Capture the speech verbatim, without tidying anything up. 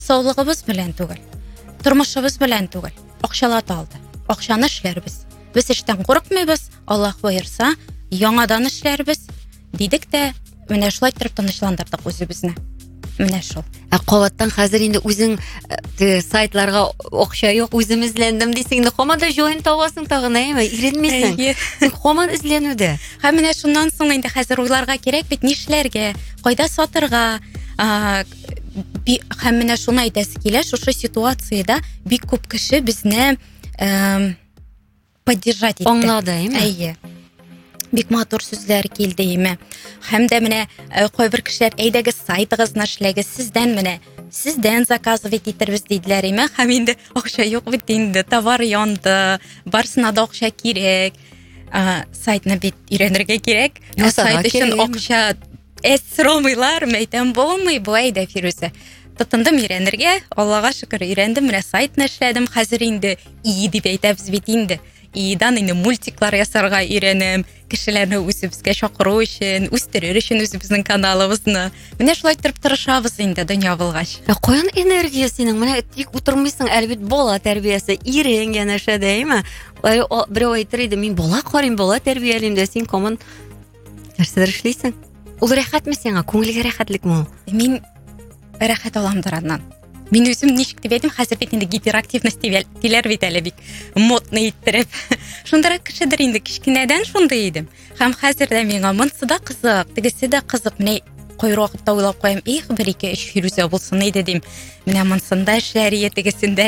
Саулыгыбыз белән түгел, тормышыбыз белән түгел, акчалат алды. Акчаны эшләрбез. Без эштән курыкмыйбыз, Аллаһ боерса, яңадан эшләрбез. Дидек тә, менә шулай торып тынычландырдык үзебезне. Менә шул. Ә кабаттан хәзер инде үзең э, сайтларга акча юк, үзем изләндем дисең, инде һаман да җоен табасың тагын, әйме? Иренмисең. Син һаман изләнүдә. Һәм менә шуннан соң инде хәзер уйларга кирәк бит, нишләргә, кайда сатырга. А, би, һәм менә шуны әйтәсе килә, шушы ситуациядә бик күп кеше безне э, поддержать итте. Аңлады, әйме? Әйе. Бик матур сүзләр килде име. Һәм дә менә кайбер кешеләр әйдәгез сайтыгызны эшләгез, сездән менә сездән заказывать итербез диделәр име. Һәм инде акча юк бит инде, товар янды, барсына да акча кирәк. А, сайтны бит өйрәнергә кирәк. Сайт өчен акча эс сорамыйлар, мәйтәм булмый бу әйдә Фирүзә. Тотындым өйрәнергә, Аллага шөкер, өйрәндем, менә сайтны эшләдем. Хәзер инде и дип әйтәбез бит инде. Идан инде мультиклар ясарга өйрәнәм, кешеләрне үзебезгә чакыру өчен, үстерер өчен үзебезнең каналыбызны. Менә шулай торып тырышабыз инде дөнья булгач. Ә каян энергия синең? Менә тик утырмыйсың, әлбит бала тәрбиясе, ирең янәшә дәйме? Берәү әйтер иде, мин бала карыйм, бала тәрбиялим дә, син комын нәрсәдер эшлисең. Ул рәхәтме сиңа? Күңелгә рәхәтлекме ул? Мин рәхәт аламдыр аннан. Мин үзем ничек дип әйтим, хәзер бит инде гиперактивность диләр бит әле бик модны иттереп. Шундырак кешедер инде, кичкенәдән шундый идем. Һәм хәзер дә миңа монсы да кызык, тегесе дә кызык. Менә кайрак та уйлап куям, их, бер ике өч Фирүзә булсын иде дим. Менә монсында эшләр, тегесендә